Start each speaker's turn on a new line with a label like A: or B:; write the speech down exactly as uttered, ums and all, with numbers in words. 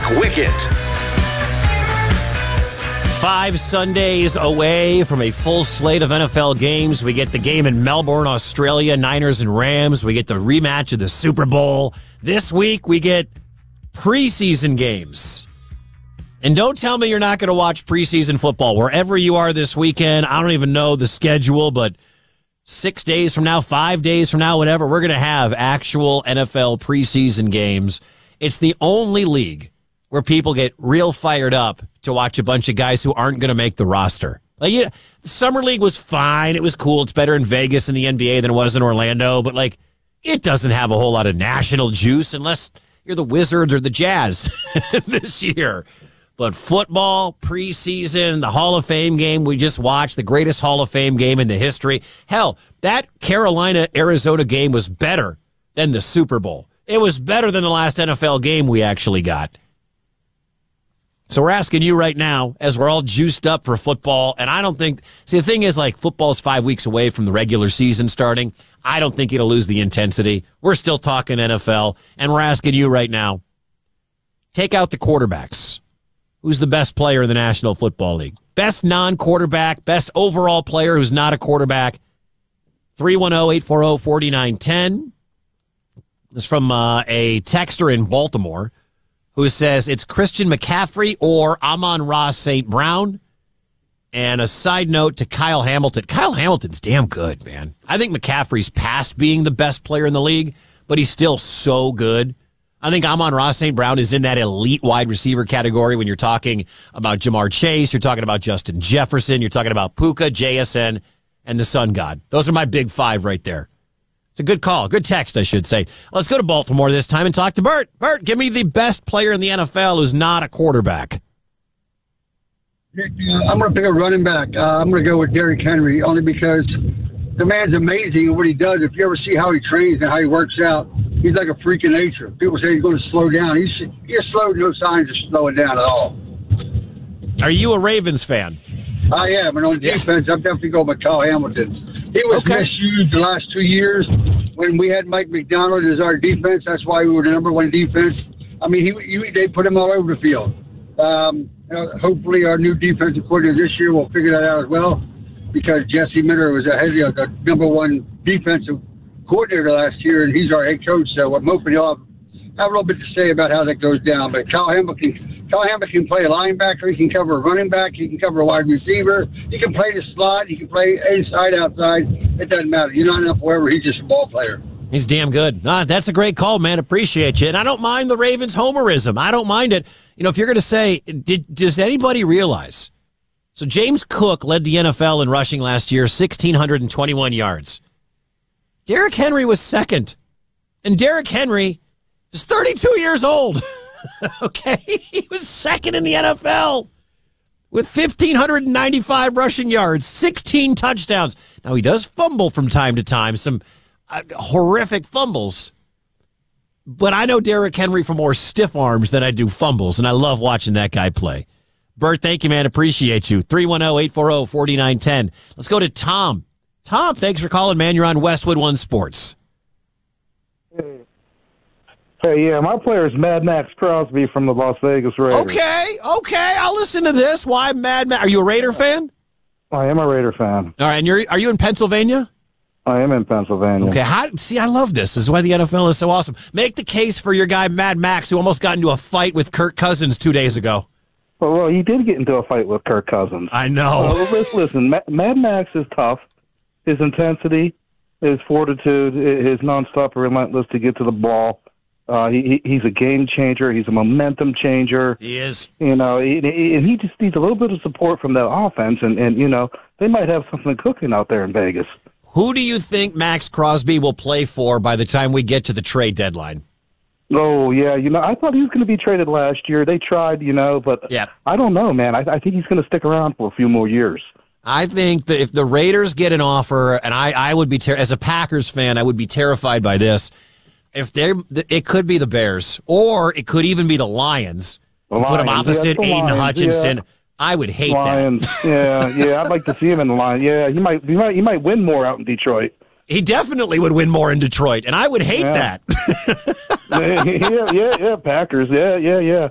A: Wicket.
B: Five Sundays away from a full slate of N F L games. We get the game in Melbourne, Australia, Niners and Rams. We get the rematch of the Super Bowl. This week, we get preseason games. And don't tell me you're not going to watch preseason football. Wherever you are this weekend, I don't even know the schedule, but six days from now, five days from now, whatever, we're going to have actual N F L preseason games. It's the only league where people get real fired up to watch a bunch of guys who aren't going to make the roster. Like, yeah, the Summer League was fine. It was cool. It's better in Vegas in the N B A than it was in Orlando. But, like, it doesn't have a whole lot of national juice unless you're the Wizards or the Jazz this year. But football, preseason, the Hall of Fame game we just watched, the greatest Hall of Fame game in the history. Hell, that Carolina-Arizona game was better than the Super Bowl. It was better than the last N F L game we actually got. So we're asking you right now, as we're all juiced up for football, and I don't think, see, the thing is, like, football's five weeks away from the regular season starting. I don't think it'll lose the intensity. We're still talking N F L, and we're asking you right now, take out the quarterbacks. Who's the best player in the National Football League? Best non-quarterback, best overall player who's not a quarterback. three one zero, eight four zero, four nine one zero. This is from uh, a texter in Baltimore who says it's Christian McCaffrey or Amon-Ra Saint Brown. And a side note to Kyle Hamilton. Kyle Hamilton's damn good, man. I think McCaffrey's past being the best player in the league, but he's still so good. I think Amon-Ra Saint Brown is in that elite wide receiver category when you're talking about Jamar Chase, you're talking about Justin Jefferson, you're talking about Puka, J S N, and the Sun God. Those are my big five right there. It's a good call. Good text, I should say. Let's go to Baltimore this time and talk to Bert. Bert, give me the best player in the N F L who's not a quarterback.
C: I'm going to pick a running back. Uh, I'm going to go with Derrick Henry, only because the man's amazing at what he does. If you ever see how he trains and how he works out, he's like a freak of nature. People say he's going to slow down. He's, he's slow, no signs of slowing down at all.
B: Are you a Ravens fan?
C: I am, and on
B: Yeah.
C: defense, I'm definitely going with Kyle Hamilton. He was
B: Okay.
C: misused the last two years when we had Mike McDonald as our defense. That's why we were the number one defense. I mean, he, he they put him all over the field. Um, uh, hopefully, our new defensive coordinator this year will figure that out as well, because Jesse Miller was ahead of the number one defensive coordinator last year, and he's our head coach. So I'm hoping he'll have, have a little bit to say about how that goes down. But Kyle Hamilton, Kyle Hamilton can play a linebacker. He can cover a running back. He can cover a wide receiver. He can play the slot. He can play inside, outside. It doesn't matter. You're not enough wherever. He's just a ball player.
B: He's damn good. Ah, that's a great call, man. Appreciate you. And I don't mind the Ravens homerism. I don't mind it. You know, if you're going to say, did, does anybody realize? So James Cook led the N F L in rushing last year, one thousand six hundred twenty-one yards. Derrick Henry was second. And Derrick Henry is thirty-two years old. Okay? He was second in the N F L with one thousand five hundred ninety-five rushing yards, sixteen touchdowns. Now, he does fumble from time to time, some uh, horrific fumbles. But I know Derrick Henry for more stiff arms than I do fumbles, and I love watching that guy play. Bert, thank you, man. Appreciate you. three one zero, eight four zero, four nine one zero. Let's go to Tom. Tom, thanks for calling, man. You're on Westwood One Sports.
D: Hey, yeah, my player is Mad Max Crosby from the Las Vegas Raiders.
B: Okay, okay. I'll listen to this. Why Mad Max? Are you a Raider fan?
D: I am a Raider fan.
B: All right, and you're, are you in Pennsylvania?
D: I am in Pennsylvania.
B: Okay, how, see, I love this. This is why the N F L is so awesome. Make the case for your guy, Mad Max, who almost got into a fight with Kirk Cousins two days ago.
D: Well, well he did get into a fight with Kirk Cousins.
B: I know.
D: Uh, listen, listen, Mad Max is tough. His intensity, his fortitude, his nonstop relentless to get to the ball. Uh, he, he's a game changer. He's a momentum changer.
B: He is.
D: You know, he, and he just needs a little bit of support from that offense. And, and, you know, they might have something cooking out there in Vegas.
B: Who do you think Max Crosby will play for by the time we get to the trade deadline?
D: Oh, yeah. You know, I thought he was going to be traded last year. They tried, you know, but
B: yeah.
D: I don't know, man. I, I think he's going to stick around for a few more years.
B: I think that if the Raiders get an offer, and I, I would be, ter- as a Packers fan, I would be terrified by this. If they're, it could be the Bears, or it could even be the Lions.
D: The
B: Put them
D: Lions,
B: opposite
D: yeah, the
B: Aiden
D: Lions,
B: Hutchinson.
D: yeah.
B: I would hate
D: Lions,
B: that.
D: yeah, yeah. I'd like to see him in the Lions. Yeah, he might, he might, he might win more out in Detroit.
B: He definitely would win more in Detroit, and I would hate
D: yeah.
B: that.
D: yeah, yeah, yeah, yeah. Packers, yeah, yeah, yeah.